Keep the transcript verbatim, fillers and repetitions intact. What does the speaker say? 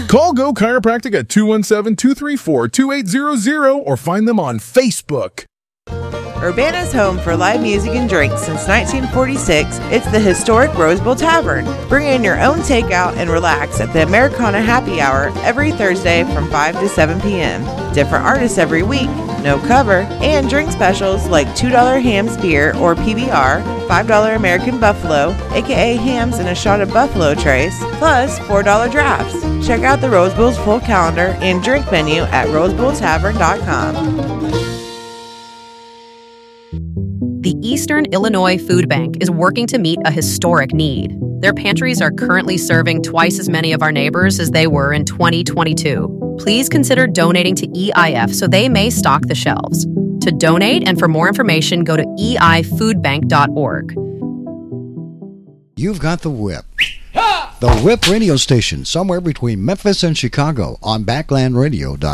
Call Go Chiropractic at two one seven, two three four, two eight zero zero or find them on Facebook. Urbana's home for live music and drinks since nineteen forty-six. It's the historic Rose Bowl Tavern. Bring in your own takeout and relax at the Americana Happy Hour every Thursday from five to seven p.m. Different artists every week, no cover, and drink specials like two dollars Hams beer or P B R, five dollars American Buffalo, aka hams and a shot of Buffalo Trace, plus four dollars drafts. Check out the Rose Bowl's full calendar and drink menu at rose bowl tavern dot com. The Eastern Illinois Food Bank is working to meet a historic need. Their pantries are currently serving twice as many of our neighbors as they were in twenty twenty-two. Please consider donating to E I F so they may stock the shelves. To donate and for more information, go to e i food bank dot org. You've got the Whip. The Whip radio station, somewhere between Memphis and Chicago on backland radio dot com.